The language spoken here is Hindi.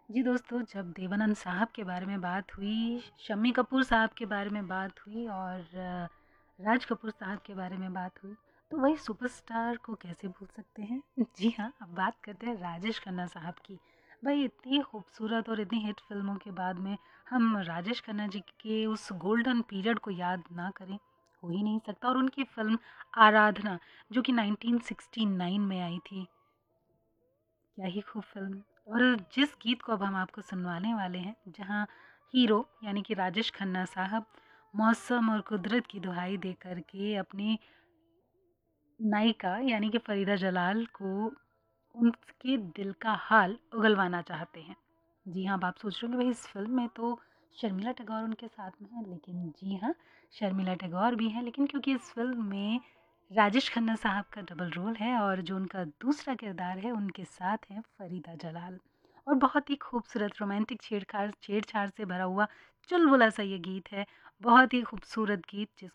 जी दोस्तों, जब देवानंद साहब के बारे में बात हुई, शम्मी कपूर साहब के बारे में बात हुई और राज कपूर साहब के बारे में बात हुई, तो वही सुपरस्टार को कैसे भूल सकते हैं? जी हाँ, अब बात करते हैं राजेश खन्ना साहब की। भाई इतनी खूबसूरत और इतनी हिट फ़िल्मों के बाद में हम राजेश खन्ना जी के उस गोल्डन पीरियड को याद ना करें, हो ही नहीं सकता। और उनकी फ़िल्म आराधना, जो कि 1969 में आई थी, क्या ही खूब फ़िल्म। और जिस गीत को अब हम आपको सुनवाने वाले हैं, जहाँ हीरो यानी कि राजेश खन्ना साहब मौसम और कुदरत की दुहाई दे कर के अपनी नायिका यानी कि फ़रीदा जलाल को उनके दिल का हाल उगलवाना चाहते हैं। जी हाँ, अब आप सोच रहे होंगे भाई इस फ़िल्म में तो शर्मिला टैगोर उनके साथ में हैं, लेकिन जी हाँ, शर्मिला टैगोर भी हैं, लेकिन क्योंकि इस फ़िल्म में राजेश खन्ना साहब का डबल रोल है और जो उनका दूसरा किरदार है, उनके साथ हैं फ़रीदा जलाल। और बहुत ही खूबसूरत रोमांटिक छेड़छाड़ छेड़छाड़ से भरा हुआ चुलबुला सा ये गीत है, बहुत ही खूबसूरत गीत